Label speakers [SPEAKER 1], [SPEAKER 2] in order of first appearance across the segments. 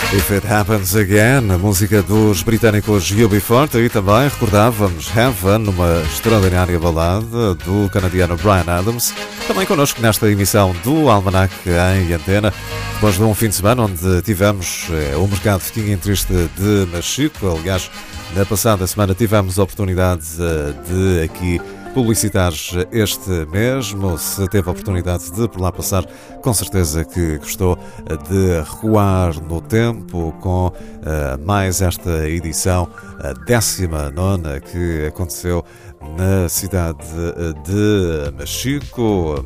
[SPEAKER 1] If It Happens Again, a música dos britânicos UB40, e também recordávamos Heaven, uma extraordinária balada do canadiano Bryan Adams, também connosco nesta emissão do Almanac em Antena, depois de um fim de semana onde tivemos o mercado fiquinho triste de Machico. Aliás, na passada semana tivemos a oportunidade de aqui publicitar este mesmo. Se teve a oportunidade de por lá passar, com certeza que gostou de recuar no tempo com mais esta edição, a 19ª, que aconteceu na cidade de Machico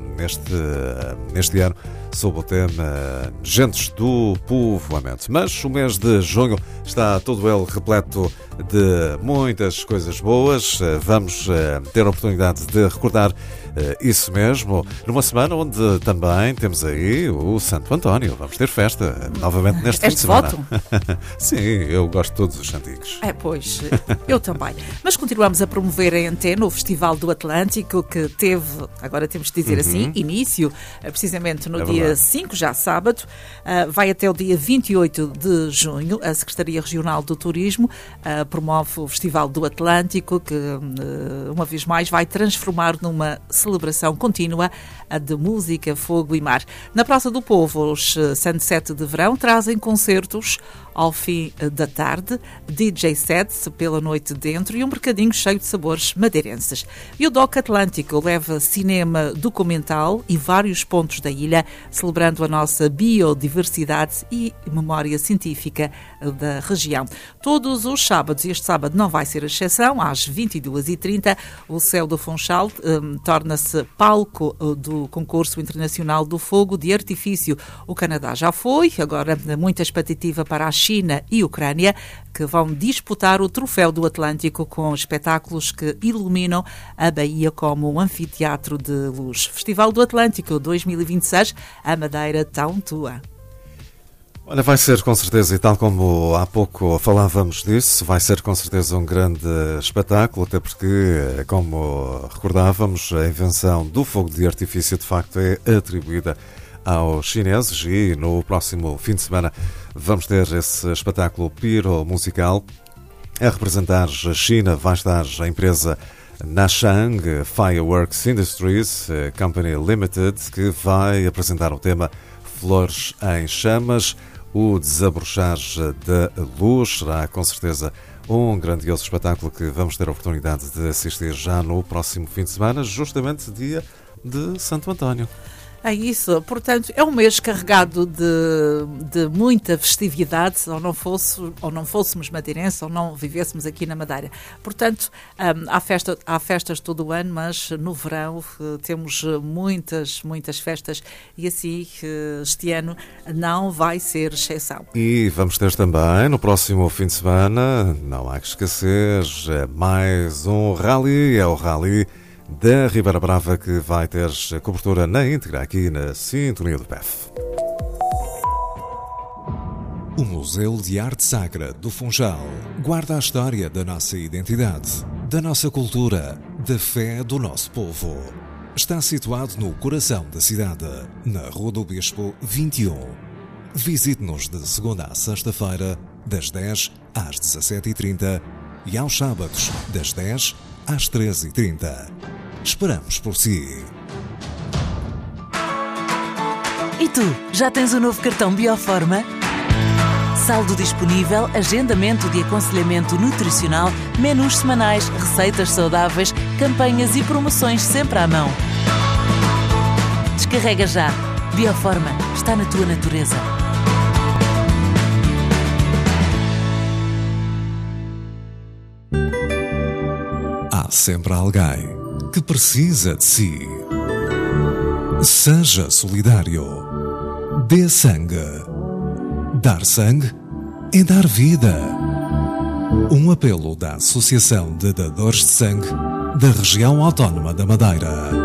[SPEAKER 1] neste ano, sob o tema Gentes do Povoamento. Mas o mês de junho está todo ele repleto de muitas coisas boas. Vamos ter a oportunidade de recordar isso mesmo, numa semana onde também temos aí o Santo António. Vamos ter festa novamente neste fim de semana.
[SPEAKER 2] Voto?
[SPEAKER 1] Sim, eu gosto de todos os santigos.
[SPEAKER 2] Pois, eu também. Mas continuamos a promover em Antena o Festival do Atlântico, que teve, agora temos de dizer assim, início, precisamente no dia 5, já sábado, vai até o dia 28 de junho. A Secretaria Regional do Turismo promove o Festival do Atlântico, que uma vez mais vai transformar numa celebração contínua de música, fogo e mar. Na Praça do Povo, os Sunset de Verão trazem concertos ao fim da tarde, DJ sets pela noite dentro e um mercadinho cheio de sabores madeirenses. E o DOC Atlântico leva cinema documental e vários pontos da ilha, celebrando a nossa biodiversidade e memória científica da região. Todos os sábados, e este sábado não vai ser a exceção, às 22h30, o Céu do Funchal torna-se palco do concurso internacional do fogo de artifício. O Canadá já foi, agora muita expectativa para a China e Ucrânia, que vão disputar o Troféu do Atlântico com espetáculos que iluminam a Baía como um anfiteatro de luz. Festival do Atlântico 2026, a Madeira tão tua.
[SPEAKER 1] Olha, vai ser com certeza, e tal como há pouco falávamos disso, vai ser com certeza um grande espetáculo, até porque, como recordávamos, a invenção do fogo de artifício de facto é atribuída aos chineses, e no próximo fim de semana vamos ter esse espetáculo piro-musical. A representar a China vai estar a empresa Nashang Fireworks Industries Company Limited, que vai apresentar o tema Flores em Chamas. O desabrochar da luz será com certeza um grandioso espetáculo que vamos ter a oportunidade de assistir já no próximo fim de semana, justamente dia de Santo António.
[SPEAKER 2] É isso, portanto, é um mês carregado de muita festividade, ou não fôssemos madeirenses, ou não vivêssemos aqui na Madeira. Portanto, há festas todo o ano, mas no verão temos muitas festas, e assim este ano não vai ser exceção.
[SPEAKER 1] E vamos ter também no próximo fim de semana, não há que esquecer, mais um rally, é o Rally da Ribeira Brava, que vai ter cobertura na íntegra aqui na Sintonia do PEF.
[SPEAKER 3] O Museu de Arte Sacra do Funchal guarda a história da nossa identidade, da nossa cultura, da fé do nosso povo. Está situado no coração da cidade, na Rua do Bispo 21. Visite-nos de segunda à sexta-feira, das 10 às 17h30 e aos sábados, das 10 às 13h30. Esperamos por si.
[SPEAKER 4] E tu, já tens o novo cartão Bioforma? Saldo disponível, agendamento de aconselhamento nutricional, menus semanais, receitas saudáveis, campanhas e promoções sempre à mão. Descarrega já. Bioforma está na tua natureza.
[SPEAKER 3] Há sempre alguém que precisa de si. Seja solidário. Dê sangue. Dar sangue é dar vida. Um apelo da Associação de Dadores de Sangue da Região Autónoma da Madeira.